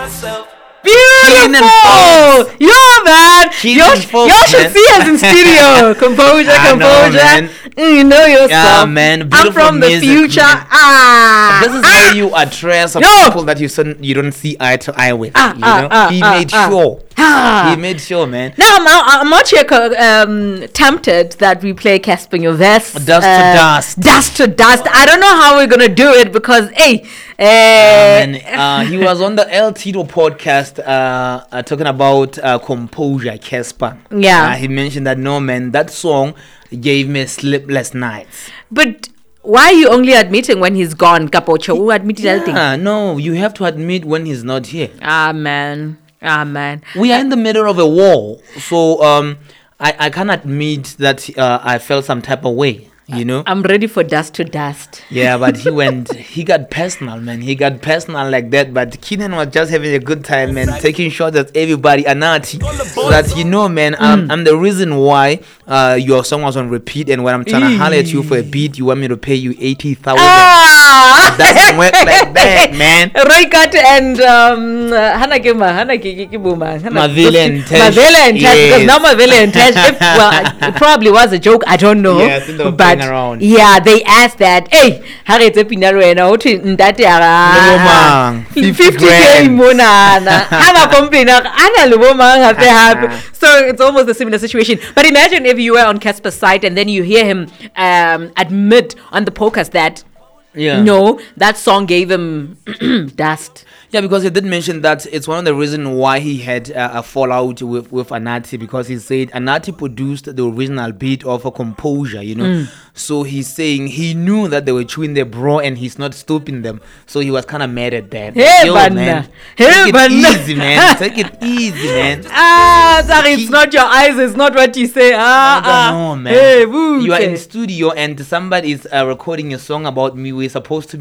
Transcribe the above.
Beautiful! Yo, man! Y'all should see us in studio. Composure. You know yourself. Yeah, man. Beautiful I'm from music, the future. Man. This is how you address some people that you don't see eye to eye with. He made sure. He made sure, man. Now I'm not here tempted that we play Casper your vest. Dust to dust. Dust to dust. I don't know how we're gonna do it because he was on the El Tito podcast talking about composure, Casper. Yeah. He mentioned that no, man, that song gave me sleepless nights. But why are you only admitting when he's gone, Capocho? Who admitted everything? No, you have to admit when he's not here. Man. We are in the middle of a war, so I can't admit that I felt some type of way. I'm ready for dust to dust. Yeah, but he got personal, man. He got personal like that. But Keenan was just having a good time, man. Taking shots at everybody, Anati. So that man, I'm the reason why your song was on repeat. And when I'm trying to holler at you for a beat, you want me to pay you 80,000. That doesn't work like that, man. Roycat and Mavile and Tesh. Because now Mavile and Tesh, it probably was a joke. I don't know. Yeah, but around. Yeah, they asked that. Hey, haretse pinaro ena o thi ndate ara 50k monana. Hanga pompina ana le bomang hape. So it's almost a similar situation. But imagine if you were on Casper's site and then you hear him admit on the podcast that no, that song gave him dust. Yeah, because he did mention that it's one of the reasons why he had a fallout with Anati, because he said Anati produced the original beat of a composure, So he's saying he knew that they were chewing their bro and he's not stopping them. So he was kind of mad at that. Hey, man. Take it easy, man. Take it easy, man. Sorry, it's not your eyes. It's not what you say. No, man. Hey, you are in studio and somebody is recording a song about me. We're supposed to be